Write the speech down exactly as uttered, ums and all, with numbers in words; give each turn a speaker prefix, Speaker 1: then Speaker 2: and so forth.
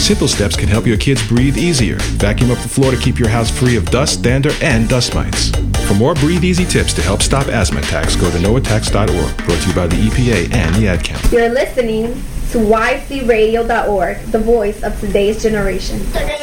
Speaker 1: simple steps can help your kids breathe easier. Vacuum up the floor to keep your house free of dust, dander, and dust mites. For more Breathe Easy tips to help stop asthma attacks, go to no attacks dot org. Brought to you by the E P A and the Ad Council.
Speaker 2: You're listening to Y C radio dot org, the voice of today's generation.